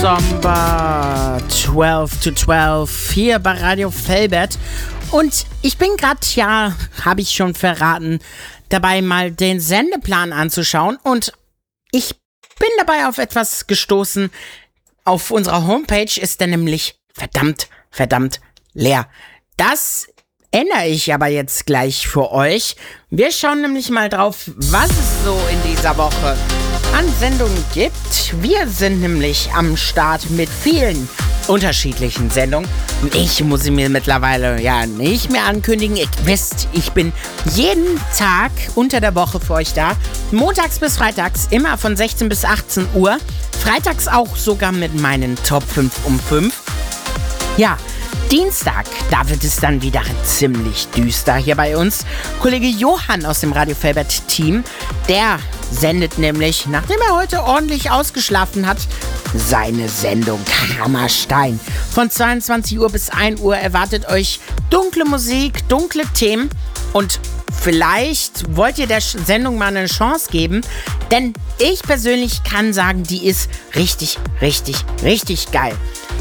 Sommer 12 to 12 hier bei Radio Felbert. Und ich bin gerade, habe ich schon verraten, dabei mal den Sendeplan anzuschauen. Und ich bin dabei auf etwas gestoßen. Auf unserer Homepage ist der nämlich verdammt leer. Das ändere ich aber jetzt gleich für euch. Wir schauen nämlich mal drauf, was es so in dieser Woche an Sendungen gibt. Wir sind nämlich am Start mit vielen unterschiedlichen Sendungen. Ich muss sie mir mittlerweile nicht mehr ankündigen. Ihr wisst, ich bin jeden Tag unter der Woche für euch da. Montags bis freitags, immer von 16 bis 18 Uhr. Freitags auch sogar mit meinen Top 5 um 5. Ja, Dienstag, da wird es dann wieder ziemlich düster hier bei uns. Kollege Johann aus dem Radio Felbert Team, der sendet nämlich, nachdem er heute ordentlich ausgeschlafen hat, seine Sendung Hammerstein. Von 22 Uhr bis 1 Uhr erwartet euch dunkle Musik, dunkle Themen und vielleicht wollt ihr der Sendung mal eine Chance geben, denn ich persönlich kann sagen, die ist richtig geil.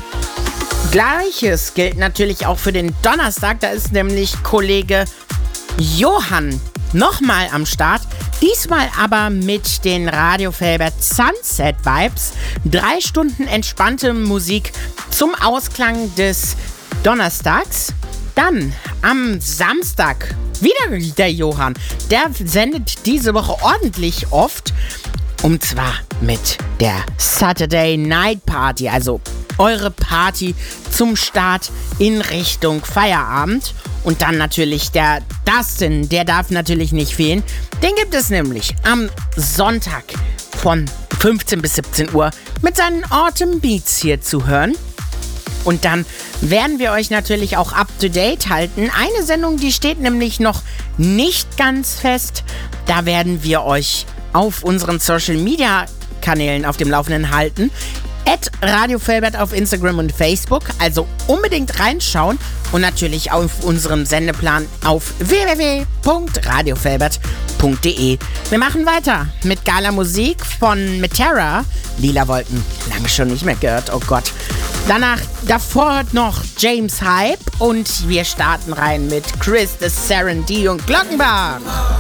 Gleiches gilt natürlich auch für den Donnerstag, da ist nämlich Kollege Johann nochmal am Start. Diesmal aber mit den Radio Felbert Sunset Vibes. 3 Stunden entspannte Musik zum Ausklang des Donnerstags. Dann am Samstag wieder der Johann. Der sendet diese Woche ordentlich oft. Und zwar mit der Saturday Night Party, also eure Party zum Start in Richtung Feierabend. Und dann natürlich der Dustin, der darf natürlich nicht fehlen. Den gibt es nämlich am Sonntag von 15 bis 17 Uhr mit seinen Autumn Beats hier zu hören. Und dann werden wir euch natürlich auch up to date halten. Eine Sendung, die steht nämlich noch nicht ganz fest. Da werden wir euch auf unseren Social Media Kanälen auf dem Laufenden halten. @Radio Felbert auf Instagram und Facebook. Also unbedingt reinschauen und natürlich auf unserem Sendeplan auf www.radiofelbert.de. Wir machen weiter mit geiler Musik von Metera. Lila Wolken, lange schon nicht mehr gehört, oh Gott. Davor noch James Hype und wir starten rein mit Chris, The Saren D und Glockenbach.